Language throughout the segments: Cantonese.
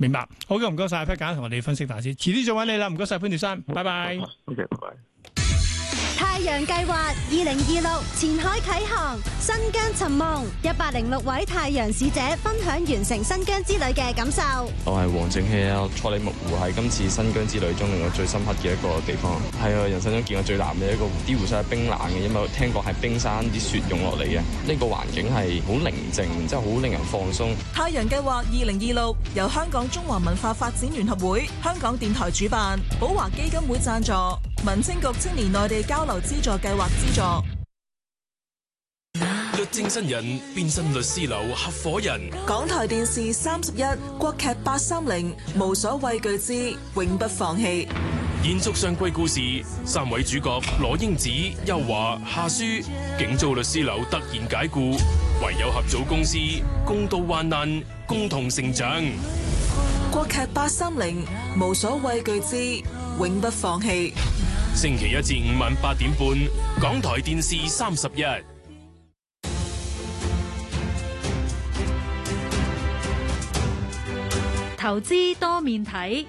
明白。好嘅，唔該晒 Pat 簡同我哋分析大師，遲啲再揾你啦。唔該晒潘鐵珊，拜拜。 OK， 拜拜。 太陽計劃2026前海啟航，新疆尋夢，106位太陽使者分享完成新疆之旅嘅感受。 我係黃正熙啊，賽里木湖係今次新疆之旅中令我最深刻嘅一個地方，係啊，人生中見過最藍嘅一個湖，啲湖水係冰冷嘅，因為聽講係冰山啲雪湧落嚟嘅，呢個環境係好寧靜，真係好令人放鬆。 太陽計劃2026由香港中華文化發展聯合會、香港電台主辦，寶華基金會贊助，民青局青年內地交流資助計劃資助。 律政新人變身律師樓合夥人。 港台電視31國劇830無所畏懼之永不放棄。 延續上季故事，3位主角羅英子、邱華、夏舒，竟遭律師樓突然解雇，唯有合組公司，共度患難，共同成長。 國劇830無所畏懼之永不放棄。 星期一至五晚8點半，港台電視31。 投資多面睇。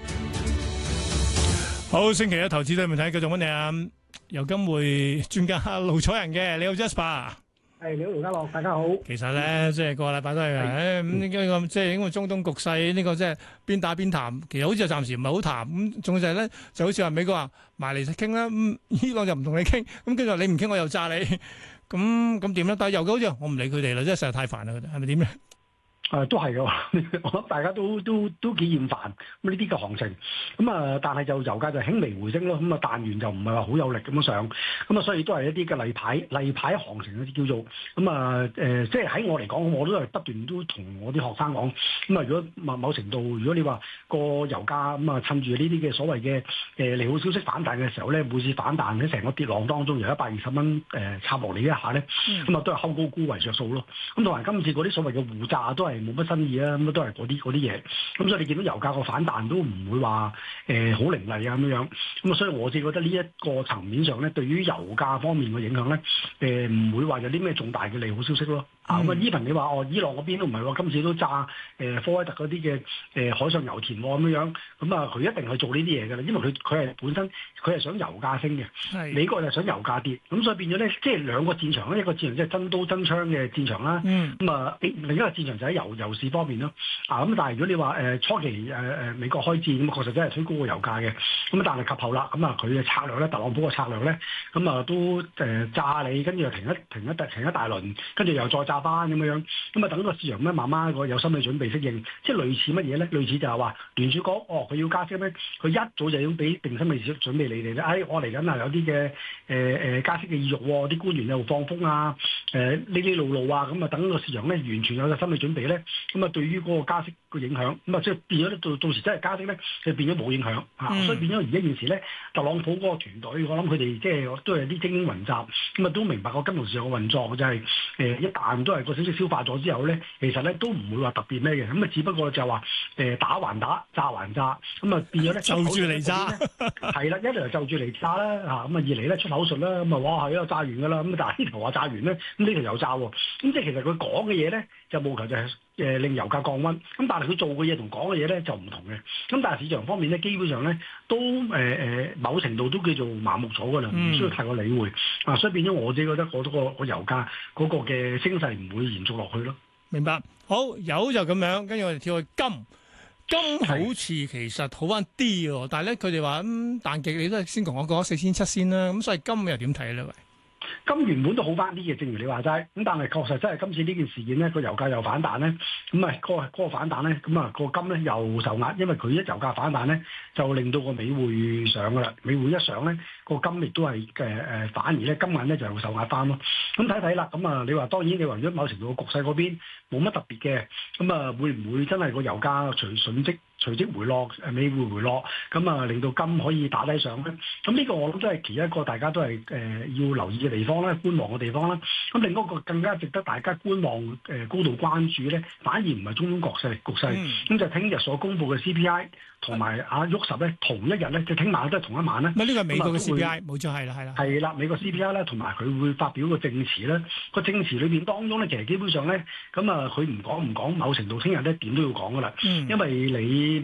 好，星期一投資多面睇，繼續揾你啊！由金匯專家盧楚仁嘅，你好 Jasper。 你好，盧家樂，大家好。 其實咧，即係個禮拜都係咁呢個即係因為中東局勢呢個即係邊打邊談，其實好似暫時唔係好談咁，仲就係咧就好似話美國話埋嚟傾啦，伊朗就唔同你傾，咁跟住話你唔傾我又炸你，咁點咧？但係油嘅好似我唔理佢哋啦，真係實在太煩啦，佢哋係咪點咧？ 都係嘅，我諗大家都幾厭煩咁呢啲嘅行情，但係就油價就輕微回升咯，彈完就唔係話好有力咁樣上，所以都係一啲嘅例牌行情叫做，即係喺我嚟講，我都係不斷都同我啲學生講，如果某程度，如果你話個油價趁住呢啲嘅所謂嘅利好消息反彈嘅時候咧，每次反彈喺成個跌浪當中由120蚊插落嚟一下咧，都係睺高估為着數咯，同埋今次嗰啲所謂嘅護價都係冇乜新意啦，都係嗰啲嘢，所以你見到油價個反彈都唔會話好凌厲啊咁樣，所以我自己覺得呢一個層面上咧，對於油價方面嘅影響咧，唔會話有啲咩重大嘅利好消息咯。even 你話伊朗嗰邊都唔係喎，今次都炸科威特嗰啲嘅海上油田咁樣，佢一定係做呢啲嘢㗎啦，因為佢係本身佢係想油價升嘅，美國就想油價跌，咁所以變咗咧，即係兩個戰場咧，一個戰場即係真刀真槍嘅戰場啦，另一個戰場就喺油市方面咯，但係如果你話初期美國開戰咁，確實真係推高個油價嘅，但係及後啦，佢嘅策略咧，特朗普嘅策略咧，都炸你，跟住又停一大輪，跟住又再炸翻咁樣，等個市場咧慢慢有心理準備適應，即係類似乜嘢咧？類似就係話聯儲局佢要加息咧，佢一早就已經俾定心理準備你哋咧，我嚟緊有啲嘅加息嘅意欲，啲官員又放風啊，呢路啊，等個市場咧完全有個心理準備咧，對於嗰個加息個影響，即係變咗到時真係加息咧，就變咗冇影響，所以變咗而家現時咧，特朗普嗰個團隊，我諗佢哋即係都係啲精英雲集，都明白個金融市場嘅運作，就係一旦都係個消息消化咗之後咧，其實咧都唔會話特別咩嘅，只不過就話打還打，炸還炸，變咗咧就住嚟炸， 係啦，一嚟就住嚟炸啦，二嚟咧出口術啦，哇係啊炸完㗎啦，但係呢頭話炸完咧，呢頭又炸喎，即係其實佢講嘅嘢咧就務求就係令油價降溫，但係佢做嘅嘢同講嘅嘢咧就唔同嘅，但係市場方面咧基本上咧都某程度都叫做麻木咗㗎啦，唔需要太過理會，所以變咗我自己覺得個油價嗰個嘅升勢唔會延續落去咯。 明白，好，油就咁樣，跟住我哋跳去金好似其實好翻啲喎，但係咧佢哋話彈極你都係先同我講4700先啦，咁所以金又點睇咧？喂？ 金原本都好翻啲嘅，正如你話齋，咁但係確實真係今次呢件事件咧，個油價又反彈咧，嗰個反彈咧，個金咧又受壓，因為佢一油價反彈咧，就令到個美匯上噶啦，美匯一上咧，個金亦都係反而咧金銀咧就受壓翻咯。咁睇睇啦，你話當然你話如果某程度個局勢嗰邊冇乜特別嘅，會唔會真係個油價隨即回落，美匯回落，令到金可以打低上咧？咁呢個我諗都係其一個大家都係要留意嘅地方啦，觀望嘅地方啦。咁另一個更加值得大家觀望高度關注咧，反而唔係中東局勢，咁就聽日所公布嘅 CPI 同埋喐十咧同一日咧，即係聽晚都係同一晚咧。 呢個係美國嘅 CPI，冇錯係啦。 係啦，美國 CPI 咧，同埋佢會發表個證詞咧，個證詞裏邊當中咧，其實基本上咧，佢唔講，某程度聽日咧點都要講噶啦，因為你